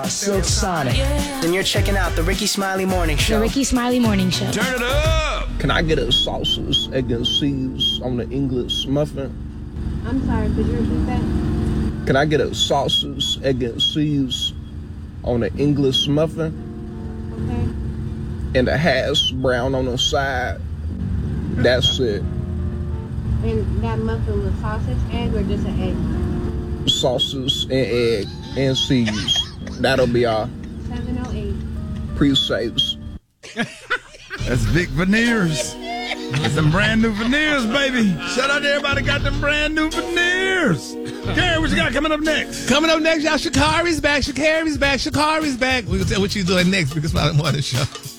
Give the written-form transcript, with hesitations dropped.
Silk Sonic. Then you're checking out the Ricky Smiley Morning Show. The Ricky Smiley Morning Show. Turn it up! Can I get a sausage, egg, and cheese on the English muffin? I'm sorry, could you repeat that? Can I get a sausage, egg, and cheese on the English muffin? Okay. And a hash brown on the side? That's it. And that muffin with sausage, egg, or just an egg? Sausage and egg and cheese. That'll be our 708. pre-saves. That's Vic Veneers. That's them brand new veneers, baby. Shout out to everybody got them brand new veneers. Gary, what you got coming up next? Coming up next, y'all, Sha'Carri's back. Sha'Carri's back. We're going to tell what she's doing next because I don't want to show.